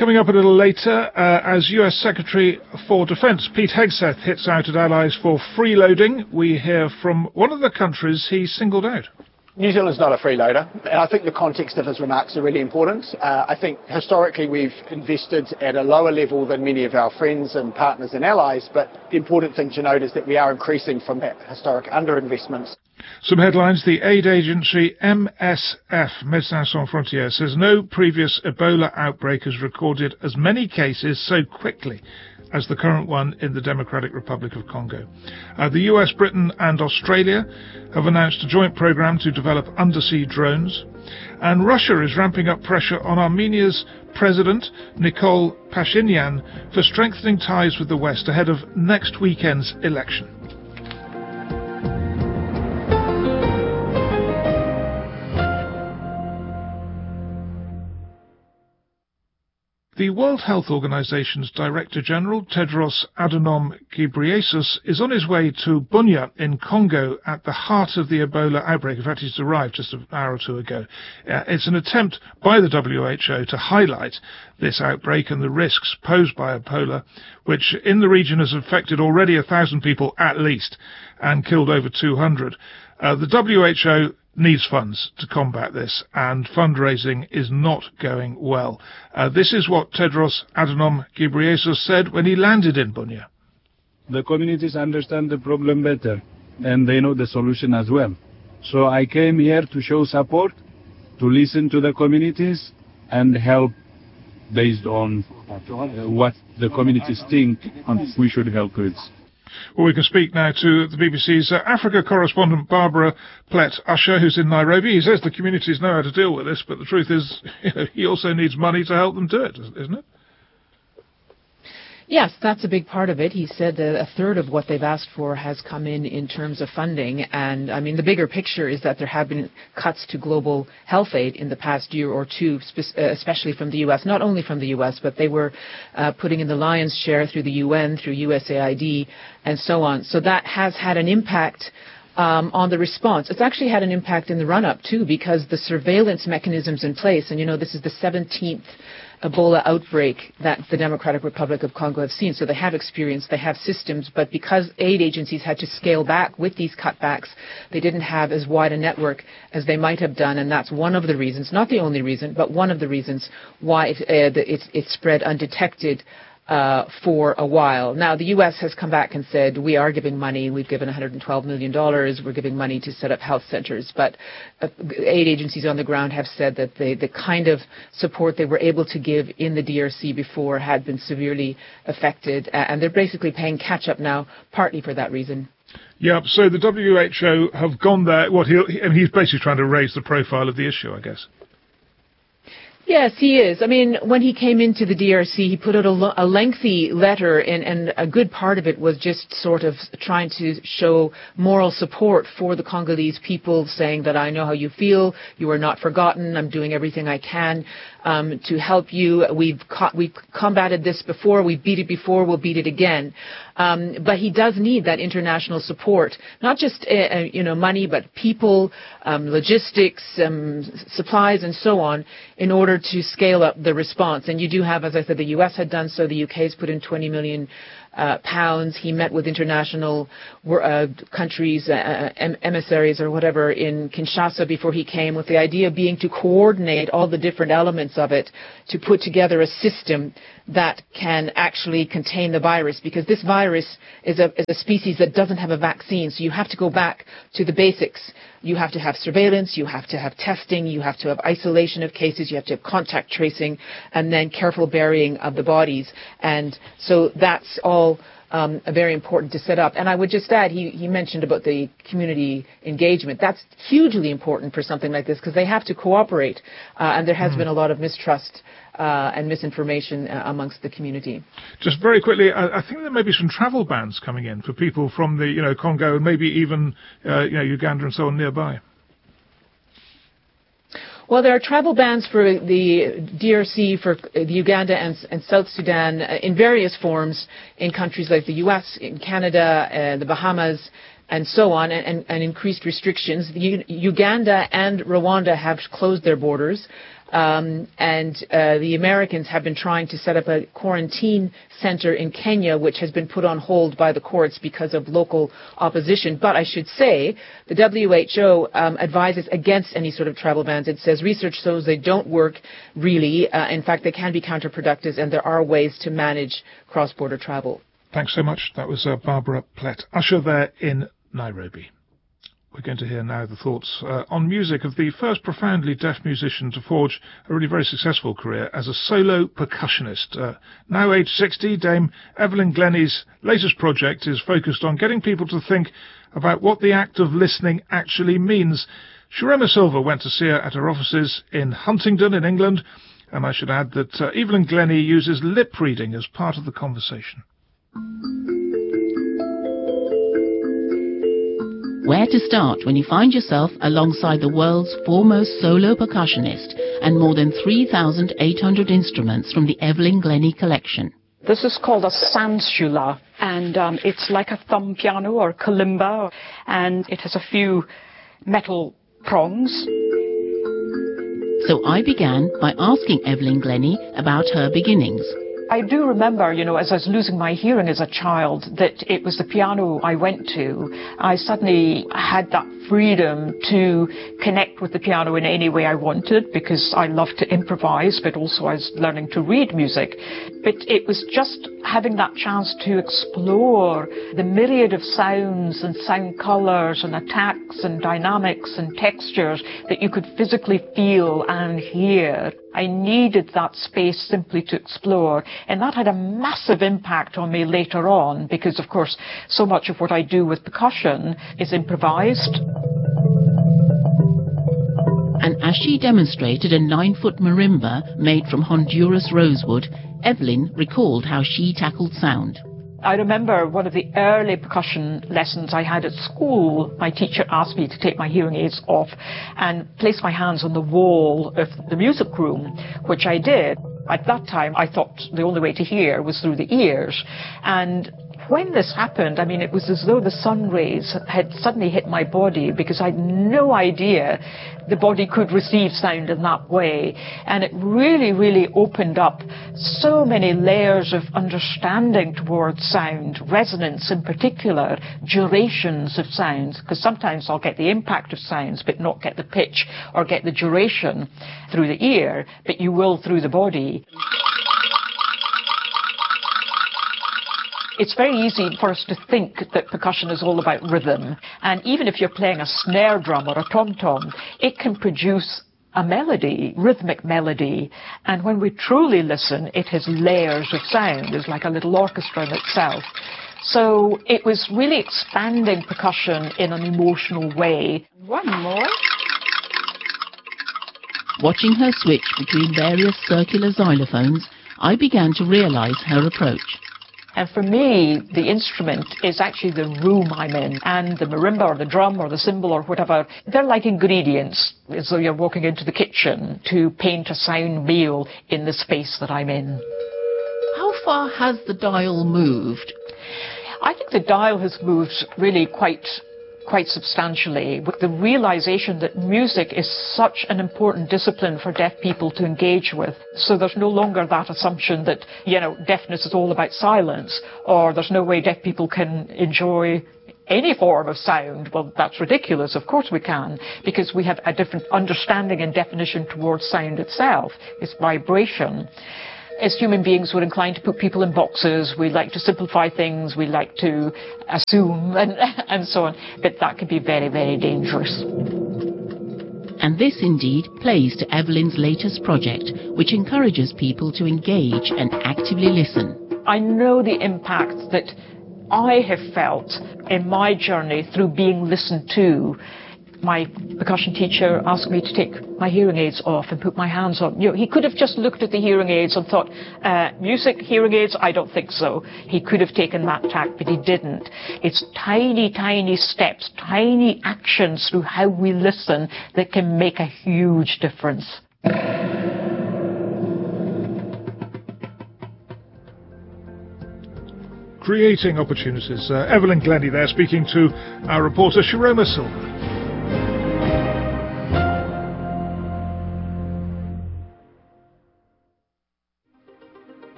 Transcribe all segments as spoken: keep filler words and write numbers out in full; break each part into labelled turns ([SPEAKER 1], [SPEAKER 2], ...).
[SPEAKER 1] Coming up a little later, uh, as U S Secretary for Defence Pete Hegseth hits out at allies for freeloading, we hear from one of the countries he singled out.
[SPEAKER 2] New Zealand's not a freeloader, and I think the context of his remarks are really important. Uh, I think historically we've invested at a lower level than many of our friends and partners and allies, but the important thing to note is that we are increasing from that historic underinvestment.
[SPEAKER 1] Some headlines. The aid agency M S F, Médecins Sans Frontières, says no previous Ebola outbreak has recorded as many cases so quickly as the current one in the Democratic Republic of Congo. Uh, the U S, Britain and Australia have announced a joint programme to develop undersea drones. And Russia is ramping up pressure on Armenia's President, Nikol Pashinyan, for strengthening ties with the West ahead of next weekend's election. The World Health Organization's Director General, Tedros Adhanom Ghebreyesus, is on his way to Bunia in Congo at the heart of the Ebola outbreak. In fact, he's arrived just an hour or two ago. Uh, it's an attempt by the W H O to highlight this outbreak and the risks posed by Ebola, which in the region has affected already a thousand people at least and killed over two hundred. Uh, the W H O needs funds to combat this, and fundraising is not going well. Uh, this is what Tedros Adhanom Ghebreyesus said when he landed in Bunia.
[SPEAKER 3] The communities understand the problem better, and they know the solution as well. So I came here to show support, to listen to the communities, and help based on what the communities think we should help with.
[SPEAKER 1] Well, we can speak now to the B B C's uh, Africa correspondent Barbara Plett-Usher, who's in Nairobi. He says the communities know how to deal with this, but the truth is, you know, he also needs money to help them do it, isn't it?
[SPEAKER 4] Yes, that's a big part of it. He said that a third of what they've asked for has come in in terms of funding. And, I mean, the bigger picture is that there have been cuts to global health aid in the past year or two, especially from the U S, not only from the U S, but they were uh, putting in the lion's share through the U N, through U S A I D, and so on. So that has had an impact Um, on the response. It's actually had an impact in the run-up, too, because the surveillance mechanisms in place, and, you know, this is the seventeenth Ebola outbreak that the Democratic Republic of Congo have seen. So they have experience, they have systems, but because aid agencies had to scale back with these cutbacks, they didn't have as wide a network as they might have done, and that's one of the reasons, not the only reason, but one of the reasons why it, uh, the, it, it spread undetected Uh, for a while. Now, the U S has come back and said, we are giving money. We've given one hundred twelve million dollars. We're giving money to set up health centers. But uh, aid agencies on the ground have said that the, the kind of support they were able to give in the D R C before had been severely affected. Uh, and they're basically paying catch-up now, partly for that reason.
[SPEAKER 1] Yeah, so the W H O have gone there. What he, he, and he's basically trying to raise the profile of the issue, I guess.
[SPEAKER 4] Yes, he is. I mean, when he came into the D R C, he put out a, lo- a lengthy letter, and, and a good part of it was just sort of trying to show moral support for the Congolese people, saying that I know how you feel, you are not forgotten, I'm doing everything I can um, to help you. We've, co- we've combated this before, we've beat it before, we'll beat it again. Um, but he does need that international support, not just uh, you know money, but people, um, logistics, um, supplies, and so on, in order to scale up the response. And you do have, as I said, the U S had done so. The U K has put in twenty million uh, pounds. He met with international uh, countries, uh, emissaries or whatever in Kinshasa before he came, with the idea being to coordinate all the different elements of it to put together a system that can actually contain the virus, because this virus is a, is a species that doesn't have a vaccine. So you have to go back to the basics. You have to have surveillance, you have to have testing, you have to have isolation of cases, you have to have contact tracing, and then careful burying of the bodies. And so that's all um, very important to set up. And I would just add, he, he mentioned about the community engagement. That's hugely important for something like this, because they have to cooperate, uh, and there has mm. been a lot of mistrust Uh, and misinformation uh, amongst the community.
[SPEAKER 1] Just very quickly, I, I think there may be some travel bans coming in for people from the, you know, Congo and maybe even, uh, you know, Uganda and so on nearby.
[SPEAKER 4] Well, there are travel bans for the D R C, for the Uganda and, and South Sudan uh, in various forms in countries like the U S, in Canada, uh, the Bahamas, and so on, and, and, and increased restrictions. The U- Uganda and Rwanda have closed their borders. Um, and uh, the Americans have been trying to set up a quarantine center in Kenya, which has been put on hold by the courts because of local opposition. But I should say the W H O um, advises against any sort of travel bans. It says research shows they don't work really. Uh, in fact, they can be counterproductive, and there are ways to manage cross-border travel.
[SPEAKER 1] Thanks so much. That was uh, Barbara Plett, usher there in Nairobi. We're going to hear now the thoughts uh, on music of the first profoundly deaf musician to forge a really very successful career as a solo percussionist. Uh, now aged sixty, Dame Evelyn Glennie's latest project is focused on getting people to think about what the act of listening actually means. Shirema Silva went to see her at her offices in Huntingdon in England, and I should add that uh, Evelyn Glennie uses lip reading as part of the conversation.
[SPEAKER 5] Where to start when you find yourself alongside the world's foremost solo percussionist and more than three thousand eight hundred instruments from the Evelyn Glennie collection.
[SPEAKER 6] This is called a sansula, and um, it's like a thumb piano or kalimba, and it has a few metal prongs.
[SPEAKER 5] So I began by asking Evelyn Glennie about her beginnings.
[SPEAKER 6] I do remember, you know, as I was losing my hearing as a child, that it was the piano I went to. I suddenly had that freedom to connect with the piano in any way I wanted, because I loved to improvise, but also I was learning to read music. But it was just having that chance to explore the myriad of sounds and sound colours and attacks and dynamics and textures that you could physically feel and hear. I needed that space simply to explore, and that had a massive impact on me later on, because of course so much of what I do with percussion is improvised.
[SPEAKER 5] And as she demonstrated a nine-foot marimba made from Honduras rosewood, Evelyn recalled how she tackled sound.
[SPEAKER 6] I remember one of the early percussion lessons I had at school. My teacher asked me to take my hearing aids off and place my hands on the wall of the music room, which I did. At that time, I thought the only way to hear was through the ears. And when this happened, I mean, it was as though the sun rays had suddenly hit my body, because I had no idea the body could receive sound in that way. And it really, really opened up so many layers of understanding towards sound, resonance in particular, durations of sounds, because sometimes I'll get the impact of sounds but not get the pitch or get the duration through the ear, but you will through the body. It's very easy for us to think that percussion is all about rhythm. And even if you're playing a snare drum or a tom-tom, it can produce a melody, rhythmic melody. And when we truly listen, it has layers of sound. It's like a little orchestra in itself. So it was really expanding percussion in an emotional way. One more.
[SPEAKER 5] Watching her switch between various circular xylophones, I began to realize her approach.
[SPEAKER 6] And for me, the instrument is actually the room I'm in. And the marimba or the drum or the cymbal or whatever, they're like ingredients. As though you're walking into the kitchen to paint a sound meal in the space that I'm in.
[SPEAKER 5] How far has the dial moved?
[SPEAKER 6] I think the dial has moved really quite quite substantially, with the realization that music is such an important discipline for deaf people to engage with. So there's no longer that assumption that, you know, deafness is all about silence, or there's no way deaf people can enjoy any form of sound. Well, that's ridiculous. Of course we can, because we have a different understanding and definition towards sound itself. It's vibration. As human beings, we're inclined to put people in boxes. We like to simplify things. We like to assume and, and so on. But that can be very, very dangerous.
[SPEAKER 5] And this indeed plays to Evelyn's latest project, which encourages people to engage and actively listen.
[SPEAKER 6] I know the impact that I have felt in my journey through being listened to. My percussion teacher asked me to take my hearing aids off and put my hands on. You know, he could have just looked at the hearing aids and thought, uh, music, hearing aids, I don't think so. He could have taken that tack, but he didn't. It's tiny, tiny steps, tiny actions through how we listen that can make a huge difference.
[SPEAKER 1] Creating opportunities. Uh, Evelyn Glennie there speaking to our reporter Shirema Silva.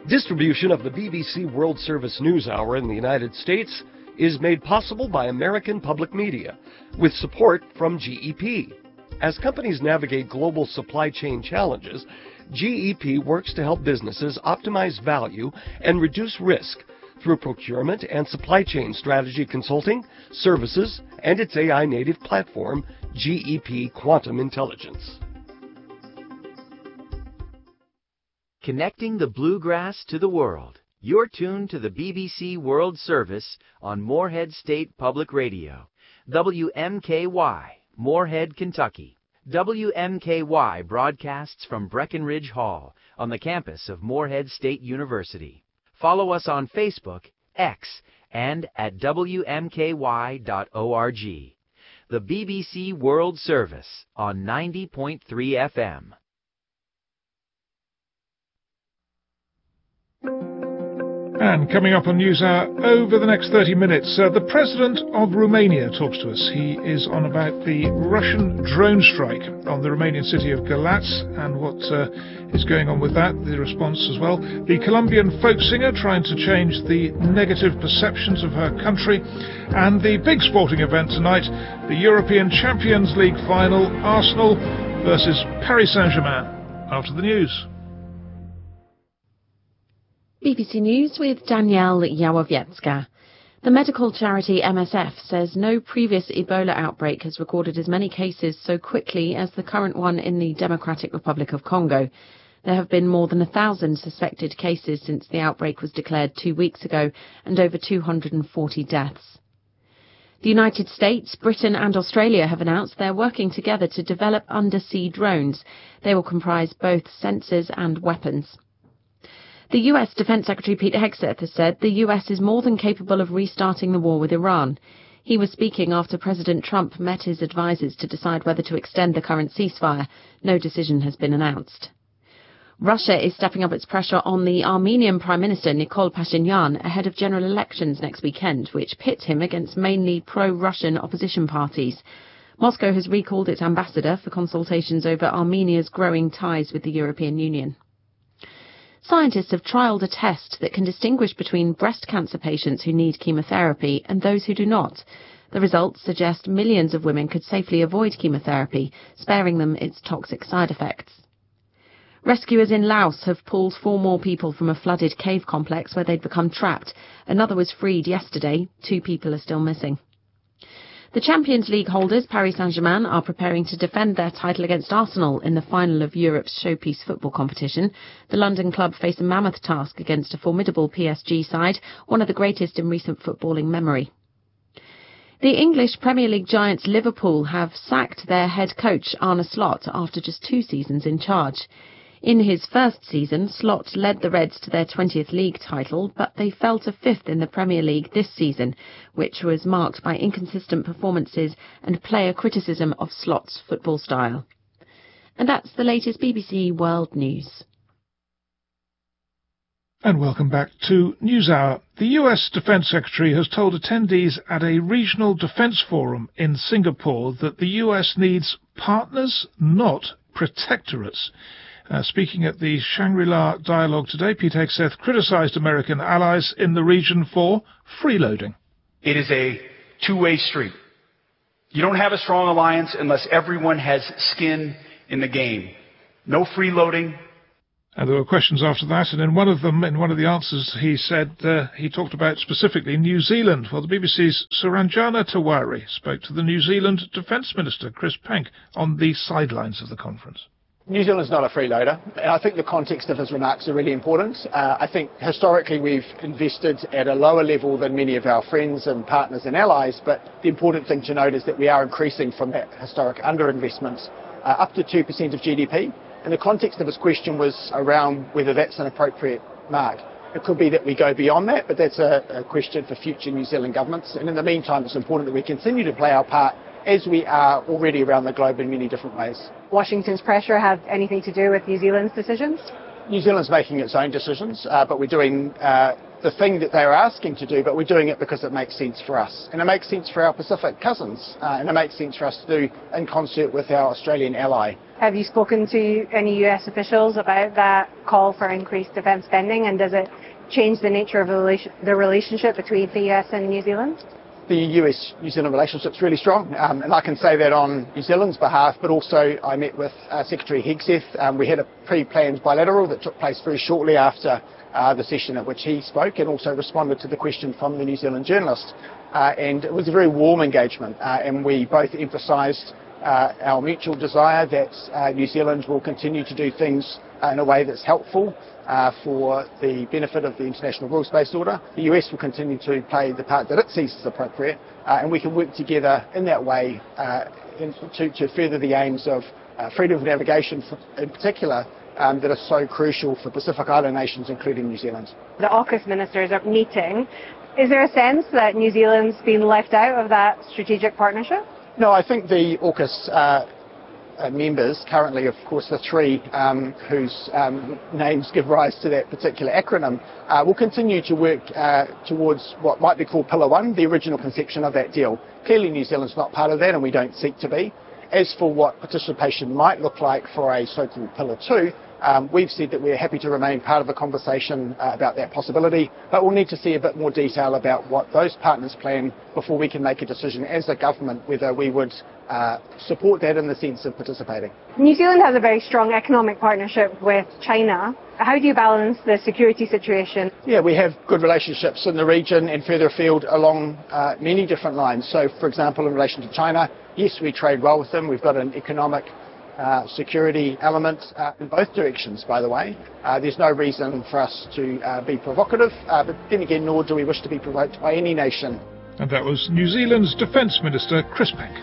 [SPEAKER 7] Distribution of the B B C World Service News Hour in the United States is made possible by American Public Media, with support from G E P. As companies navigate global supply chain challenges, G E P works to help businesses optimize value and reduce risk through procurement and supply chain strategy consulting, services, and its A I-native platform, G E P Quantum Intelligence.
[SPEAKER 8] Connecting the bluegrass to the world. You're tuned to the B B C World Service on Morehead State Public Radio. W M K Y, Morehead, Kentucky. W M K Y broadcasts from Breckenridge Hall on the campus of Morehead State University. Follow us on Facebook, X, and at W M K Y dot org. The B B C World Service on ninety point three F M.
[SPEAKER 1] And coming up on NewsHour over the next thirty minutes, uh, the President of Romania talks to us. He is on about the Russian drone strike on the Romanian city of Galați and what uh, is going on with that, the response as well. The Colombian folk singer trying to change the negative perceptions of her country. And the big sporting event tonight, the European Champions League final, Arsenal versus Paris Saint-Germain. After the news.
[SPEAKER 9] B B C News with Danielle Yawowiecka. The medical charity M S F says no previous Ebola outbreak has recorded as many cases so quickly as the current one in the Democratic Republic of Congo. There have been more than a thousand suspected cases since the outbreak was declared two weeks ago and over two hundred forty deaths. The United States, Britain and Australia have announced they're working together to develop undersea drones. They will comprise both sensors and weapons. The U S Defense Secretary Pete Hegseth has said the U S is more than capable of restarting the war with Iran. He was speaking after President Trump met his advisers to decide whether to extend the current ceasefire. No decision has been announced. Russia is stepping up its pressure on the Armenian Prime Minister Nikol Pashinyan ahead of general elections next weekend, which pit him against mainly pro-Russian opposition parties. Moscow has recalled its ambassador for consultations over Armenia's growing ties with the European Union. Scientists have trialled a test that can distinguish between breast cancer patients who need chemotherapy and those who do not. The results suggest millions of women could safely avoid chemotherapy, sparing them its toxic side effects. Rescuers in Laos have pulled four more people from a flooded cave complex where they'd become trapped. Another was freed yesterday. Two people are still missing. The Champions League holders, Paris Saint-Germain, are preparing to defend their title against Arsenal in the final of Europe's showpiece football competition. The London club face a mammoth task against a formidable P S G side, one of the greatest in recent footballing memory. The English Premier League giants Liverpool have sacked their head coach Arne Slot after just two seasons in charge. In his first season, Slot led the Reds to their twentieth league title, but they fell to fifth in the Premier League this season, which was marked by inconsistent performances and player criticism of Slot's football style. And that's the latest B B C World News.
[SPEAKER 1] And welcome back to NewsHour. The U S Defense Secretary has told attendees at a regional defense forum in Singapore that the U S needs partners, not protectorates. Uh, speaking at the Shangri-La Dialogue today, Pete Hegseth criticised American allies in the region for freeloading.
[SPEAKER 10] It is a two-way street. You don't have a strong alliance unless everyone has skin in the game. No freeloading.
[SPEAKER 1] And there were questions after that, and in one of them, in one of the answers, he said uh, he talked about specifically New Zealand. Well, the B B C's Suranjana Tawari spoke to the New Zealand Defence Minister, Chris Penk, on the sidelines of the conference.
[SPEAKER 2] New Zealand's not a freeloader, and I think the context of his remarks are really important. Uh, I think historically we've invested at a lower level than many of our friends and partners and allies, but the important thing to note is that we are increasing from that historic underinvestment uh, up to two percent of G D P. And the context of his question was around whether that's an appropriate mark. It could be that we go beyond that, but that's a, a question for future New Zealand governments. And in the meantime, it's important that we continue to play our part as we are already around the globe in many different ways.
[SPEAKER 11] Washington's pressure have anything to do with New Zealand's decisions?
[SPEAKER 2] New Zealand's making its own decisions, uh, but we're doing uh, the thing that they're asking to do, but we're doing it because it makes sense for us. And it makes sense for our Pacific cousins, uh, and it makes sense for us to do in concert with our Australian ally.
[SPEAKER 11] Have you spoken to any U S officials about that call for increased defence spending, and does it change the nature of the, relation, the relationship between the U S and New Zealand?
[SPEAKER 2] The U S New Zealand relationship's really strong, um, and I can say that on New Zealand's behalf, but also I met with uh, Secretary Hegseth. Um, we had a pre-planned bilateral that took place very shortly after uh, the session at which he spoke, and also responded to the question from the New Zealand journalist. Uh, and it was a very warm engagement, uh, and we both emphasised uh, our mutual desire that uh, New Zealand will continue to do things uh, in a way that's helpful Uh, for the benefit of the international rules-based order. The U S will continue to play the part that it sees as appropriate, uh, and we can work together in that way uh, in, to, to further the aims of uh, freedom of navigation for, in particular, um, that are so crucial for Pacific Island nations, including New Zealand.
[SPEAKER 11] The AUKUS ministers are meeting. Is there a sense that New Zealand's been left out of that strategic partnership?
[SPEAKER 2] No, I think the AUKUS uh, Uh, members, currently of course the three um, whose um, names give rise to that particular acronym, uh, will continue to work uh, towards what might be called Pillar One, the original conception of that deal. Clearly New Zealand's not part of that, and we don't seek to be. As for what participation might look like for a so-called Pillar Two, um, we've said that we're happy to remain part of the conversation uh, about that possibility, but we'll need to see a bit more detail about what those partners plan before we can make a decision as a government whether we would uh, support that in the sense of participating.
[SPEAKER 11] New Zealand has a very strong economic partnership with China. How do you balance the security situation?
[SPEAKER 2] Yeah, we have good relationships in the region and further afield along uh, many different lines. So, for example, in relation to China, yes, we trade well with them. We've got an economic uh, security element uh, in both directions, by the way. Uh, there's no reason for us to uh, be provocative, uh, but then again, nor do we wish to be provoked by any nation.
[SPEAKER 1] And that was New Zealand's Defence Minister, Chris Peck.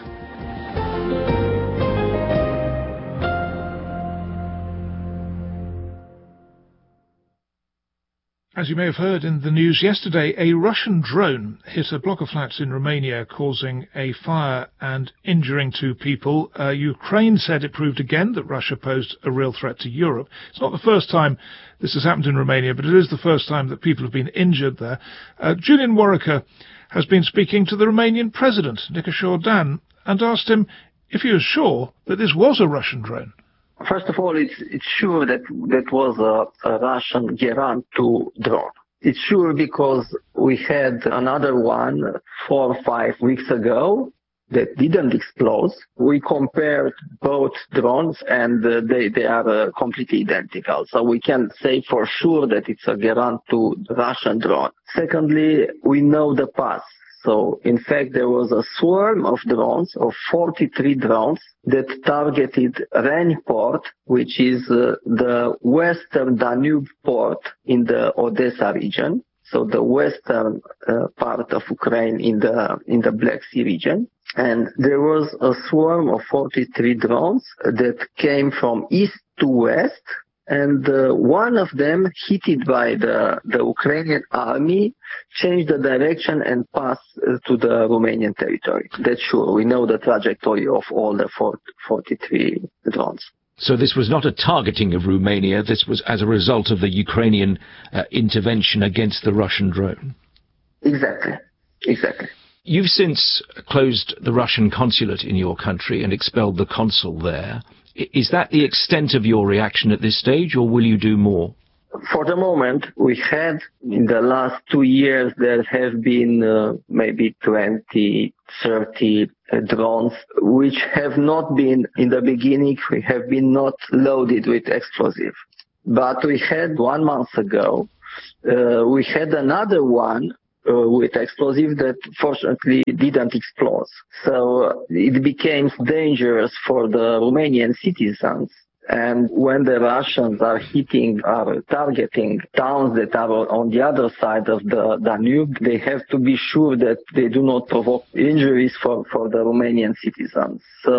[SPEAKER 1] As you may have heard in the news yesterday, a Russian drone hit a block of flats in Romania, causing a fire and injuring two people. Uh, Ukraine said it proved again that Russia posed a real threat to Europe. It's not the first time this has happened in Romania, but it is the first time that people have been injured there. Uh, Julian Worricker has been speaking to the Romanian president, Nicolae Dan, and asked him if he was sure that this was a Russian drone.
[SPEAKER 12] First of all, it's, it's sure that that was a, a Russian Geran two drone. It's sure because we had another one four or five weeks ago that didn't explode. We compared both drones and uh, they, they are uh, completely identical. So we can say for sure that it's a Geran two Russian drone. Secondly, we know the path. So, in fact, there was a swarm of drones, of forty-three drones, that targeted Reni port, which is uh, the western Danube port in the Odessa region, so the western uh, part of Ukraine in the in the Black Sea region. And there was a swarm of forty-three drones that came from east to west, and uh, one of them, hit by the, the Ukrainian army, changed the direction and passed uh, to the Romanian territory. That's sure. We know the trajectory of all the forty-three drones.
[SPEAKER 13] So this was not a targeting of Romania. This was as a result of the Ukrainian uh, intervention against the Russian drone.
[SPEAKER 12] Exactly. Exactly.
[SPEAKER 13] You've since closed the Russian consulate in your country and expelled the consul there. Is that the extent of your reaction at this stage, or will you do more?
[SPEAKER 12] For the moment, we had, in the last two years, there have been uh, maybe twenty, thirty uh, drones, which have not been, in the beginning, we have been not loaded with explosive. But we had one month ago, uh, we had another one Uh, with explosive that fortunately didn't explode. So uh, it became dangerous for the Romanian citizens. And when the Russians are hitting, are targeting towns that are on the other side of the Danube, they have to be sure that they do not provoke injuries for, for the Romanian citizens. So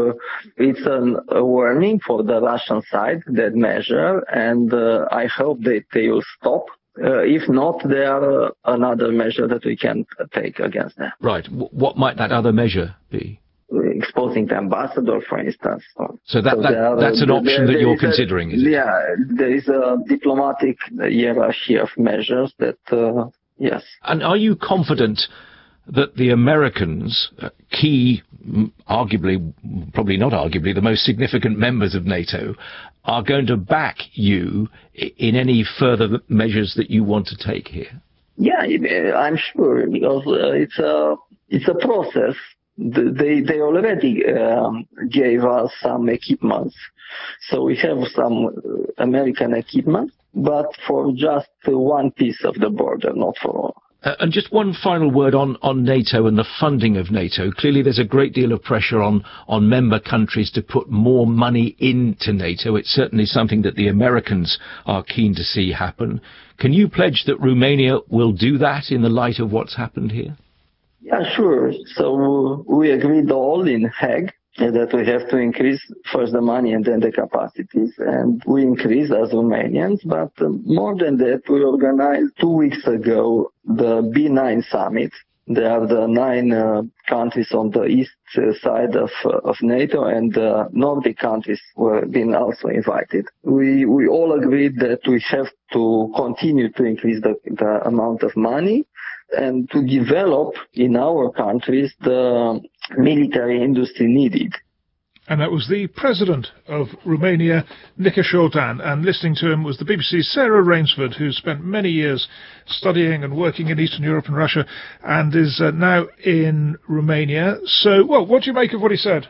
[SPEAKER 12] uh, it's an, a warning for the Russian side, that measure, and uh, I hope that they will stop. Uh, if not, there are uh, another measure that we can take against them.
[SPEAKER 13] Right. W- what might that other measure be?
[SPEAKER 12] exposing the ambassador, for instance.
[SPEAKER 13] So that,
[SPEAKER 12] so
[SPEAKER 13] that
[SPEAKER 12] are,
[SPEAKER 13] that's an option
[SPEAKER 12] there,
[SPEAKER 13] that you're
[SPEAKER 12] a,
[SPEAKER 13] considering, is it?
[SPEAKER 12] Yeah, there is a diplomatic hierarchy of measures that, uh, yes.
[SPEAKER 13] And are you confident that the Americans, uh, key, arguably, probably not arguably, the most significant members of NATO, are going to back you in any further measures that you want to take here?
[SPEAKER 12] Yeah, I'm sure, because uh, it's a it's a process. They they already um, gave us some equipment, so we have some American equipment, but for just one piece of the border, not for all.
[SPEAKER 13] Uh, and just one final word on, on NATO and the funding of NATO. Clearly there's a great deal of pressure on, on member countries to put more money into NATO. It's certainly something that the Americans are keen to see happen. Can you pledge that Romania will do that in the light of what's happened here?
[SPEAKER 12] Yeah, sure. So we agreed all in Hague that we have to increase first the money and then the capacities. And we increase as Romanians, but more than that, we organized two weeks ago the B nine summit. There are the nine uh, countries on the east side of uh, of NATO, and the Nordic countries were being also invited. We we all agreed that we have to continue to increase the, the amount of money and to develop in our countries the military industry needed.
[SPEAKER 1] And that was the president of Romania, Nica Jordan, and listening to him was the B B C's Sarah Rainsford, who spent many years studying and working in Eastern Europe and Russia, and is uh, now in Romania. So, well, what do you make of what he said?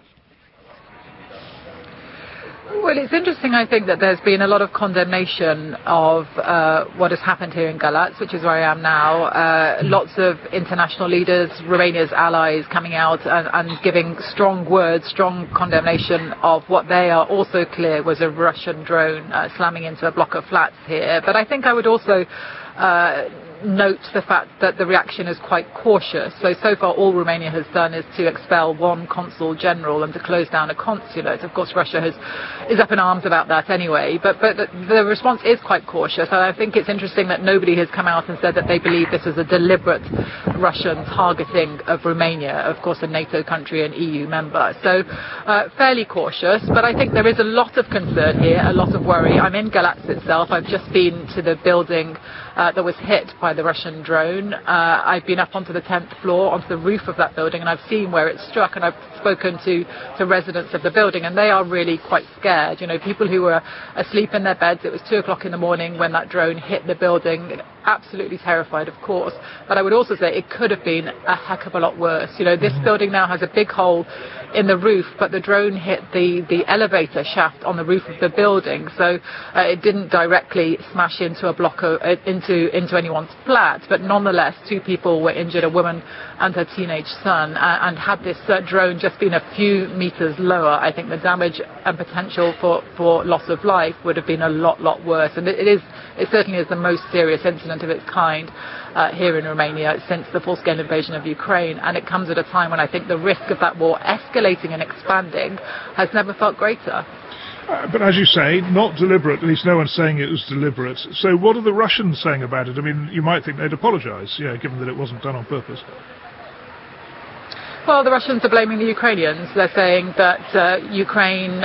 [SPEAKER 14] Well, it's interesting, I think, that there's been a lot of condemnation of uh, what has happened here in Galați, which is where I am now. Uh, lots of international leaders, Romania's allies, coming out and, and giving strong words, strong condemnation of what they are also clear was a Russian drone uh, slamming into a block of flats here. But I think I would also uh, note the fact that the reaction is quite cautious. So, so far all Romania has done is to expel one consul general and to close down a consulate. Of course, Russia has, is up in arms about that anyway, but, but the response is quite cautious. And I think it's interesting that nobody has come out and said that they believe this is a deliberate Russian targeting of Romania, of course a NATO country and E U member. So uh, fairly cautious, but I think there is a lot of concern here, a lot of worry. I'm in Galați itself. I've just been to the building uh, that was hit by the Russian drone. Uh, I've been up onto the tenth floor, onto the roof of that building, and I've seen where it struck, and I've spoken to, to residents of the building, and they are really quite scared. You know, people who were asleep in their beds, it was two o'clock in the morning when that drone hit the building, absolutely terrified, of course. But I would also say it could have been a heck of a lot worse. You know, this building now has a big hole in the roof, but the drone hit the, the elevator shaft on the roof of the building, so uh, it didn't directly smash into a block of, uh, into into anyone's flat, but nonetheless two people were injured, a woman and her teenage son, uh, and had this uh, drone just been a few meters lower, I think the damage and potential for, for loss of life would have been a lot, lot worse. And it, it is, it certainly is the most serious incident of its kind uh, here in Romania since the full-scale invasion of Ukraine, and it comes at a time when I think the risk of that war escalating and expanding has never felt greater.
[SPEAKER 1] Uh, but as you say, not deliberate. At least no one's saying it was deliberate. So what are the Russians saying about it? I mean, you might think they'd apologise, yeah, given that it wasn't done on purpose.
[SPEAKER 14] Well, the Russians are blaming the Ukrainians. They're saying that uh, Ukraine,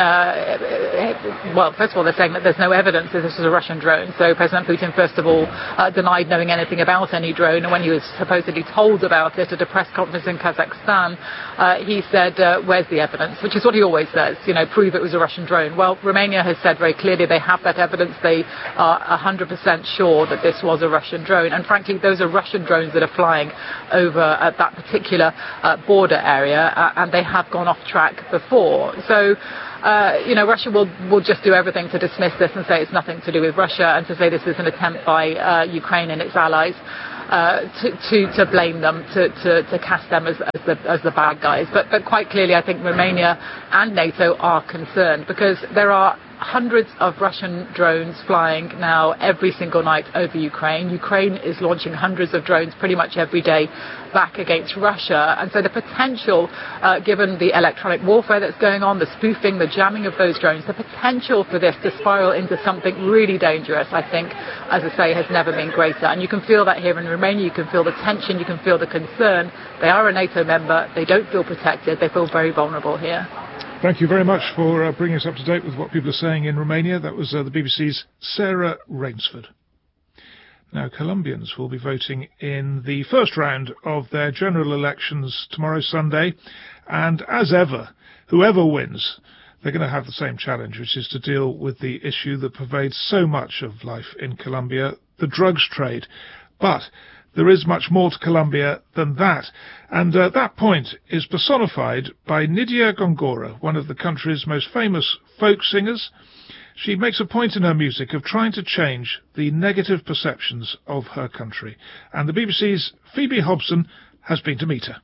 [SPEAKER 14] uh, well, first of all, they're saying that there's no evidence that this was a Russian drone. So President Putin, first of all, uh, denied knowing anything about any drone. And when he was supposedly told about it at a press conference in Kazakhstan, uh, he said, uh, where's the evidence? Which is what he always says, you know, prove it was a Russian drone. Well, Romania has said very clearly they have that evidence. They are one hundred percent sure that this was a Russian drone. And frankly, those are Russian drones that are flying over at that particular uh, border area, uh, and they have gone off track before. So, uh, you know, Russia will, will just do everything to dismiss this and say it's nothing to do with Russia, and to say this is an attempt by uh, Ukraine and its allies uh, to, to, to blame them, to, to, to cast them as, as, the, as the bad guys. But, but quite clearly, I think Romania and NATO are concerned, because there are hundreds of Russian drones flying now every single night over Ukraine. Ukraine is launching hundreds of drones pretty much every day back against Russia. And so the potential, uh, given the electronic warfare that's going on, the spoofing, the jamming of those drones, the potential for this to spiral into something really dangerous, I think, as I say, has never been greater. And you can feel that here in Romania. You can feel the tension. You can feel the concern. They are a NATO member. They don't feel protected. They feel very vulnerable here.
[SPEAKER 1] Thank you very much for uh, bringing us up to date with what people are saying in Romania. That was uh, the B B C's Sarah Rainsford. Now, Colombians will be voting in the first round of their general elections tomorrow, Sunday. And as ever, whoever wins, they're going to have the same challenge, which is to deal with the issue that pervades so much of life in Colombia, the drugs trade. But there is much more to Colombia than that. And uh, that point is personified by Nidia Góngora, one of the country's most famous folk singers. She makes a point in her music of trying to change the negative perceptions of her country. And the B B C's Phoebe Hobson has been to meet her.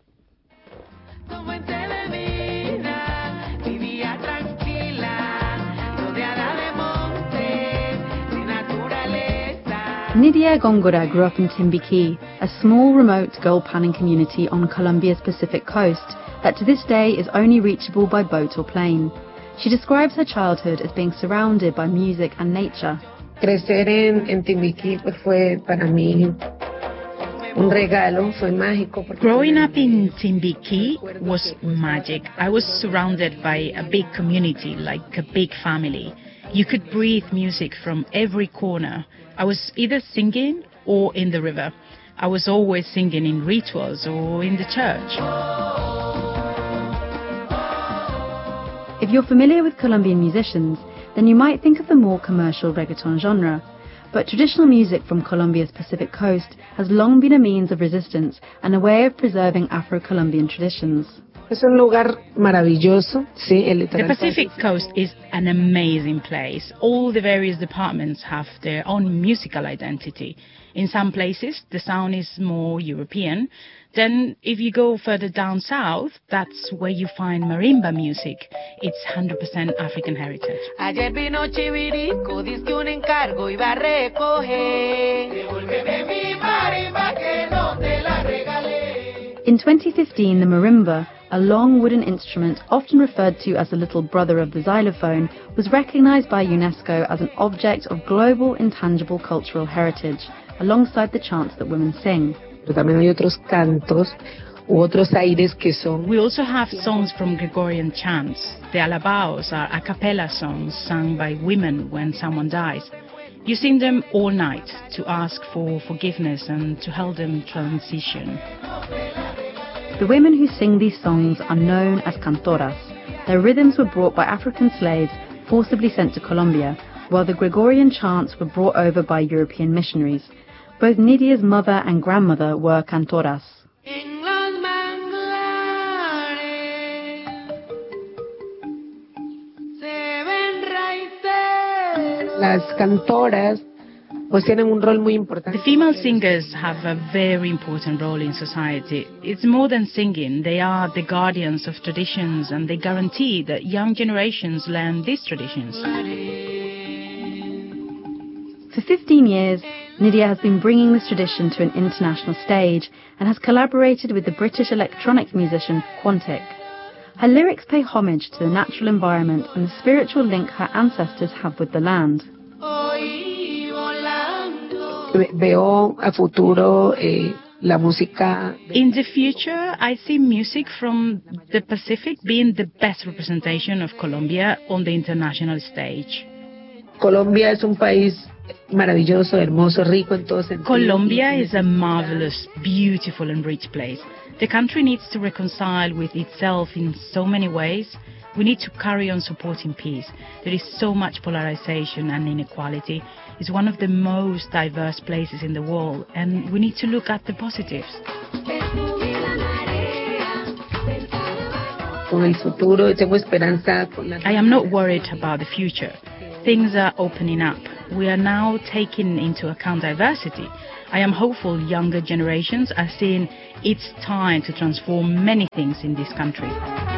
[SPEAKER 15] Nidia Góngora grew up in Timbiquí, a small, remote gold panning community on Colombia's Pacific coast that to this day is only reachable by boat or plane. She describes her childhood as being surrounded by music and nature.
[SPEAKER 16] Crecer en, en Timbiquí pues fue para mí un regalo, fue mágico.
[SPEAKER 17] Growing up in Timbiquí was magic. I was surrounded by a big community, like a big family. You could breathe music from every corner. I was either singing or in the river. I was always singing in rituals or in the church.
[SPEAKER 15] If you're familiar with Colombian musicians, then you might think of the more commercial reggaeton genre. But traditional music from Colombia's Pacific coast has long been a means of resistance and a way of preserving Afro-Colombian traditions.
[SPEAKER 16] Es un lugar maravilloso. Sí, el
[SPEAKER 17] the Pacific coast is an amazing place. All the various departments have their own musical identity. In some places, the sound is more European. Then, if you go further down south, that's where you find marimba music. It's one hundred percent African heritage.
[SPEAKER 18] Ayer vino Chivirico, dice un encargo iba a recoger. Devuélveme mi marimba que no te la regalé.
[SPEAKER 15] In twenty fifteen, the marimba, a long wooden instrument often referred to as the little brother of the xylophone, was recognized by UNESCO as an object of global intangible cultural heritage, alongside the chants that women sing.
[SPEAKER 16] También hay otros cantos u otros aires que son.
[SPEAKER 17] We also have songs from Gregorian chants. The alabaos are a cappella songs sung by women when someone dies. You sing them all night to ask for forgiveness and to help them transition.
[SPEAKER 15] The women who sing these songs are known as cantoras. Their rhythms were brought by African slaves forcibly sent to Colombia, while the Gregorian chants were brought over by European missionaries. Both Nidia's mother and grandmother were cantoras.
[SPEAKER 16] Las cantoras pues tienen un rol muy importante.
[SPEAKER 17] The female singers have a very important role in society. It's more than singing. They are the guardians of traditions and they guarantee that young generations learn these traditions.
[SPEAKER 15] For fifteen years, Nidia has been bringing this tradition to an international stage and has collaborated with the British electronic musician Quantic. Her lyrics pay homage to the natural environment and the spiritual link her ancestors have with the land.
[SPEAKER 16] Veo a futuro eh, la música.
[SPEAKER 17] In the future, I see music from the Pacific being the best representation of Colombia on the international stage.
[SPEAKER 16] Colombia es un país maravilloso, hermoso, rico en todos sentidos.
[SPEAKER 17] Colombia is a marvelous, beautiful and rich place. The country needs to reconcile with itself in so many ways. We need to carry on supporting peace. There is so much polarization and inequality. It's one of the most diverse places in the world, and we need to look at the positives.
[SPEAKER 16] Con el futuro, tengo esperanza.
[SPEAKER 17] I am not worried about the future. Things are opening up. We are now taking into account diversity. I am hopeful younger generations are seeing it's time to transform many things in this country.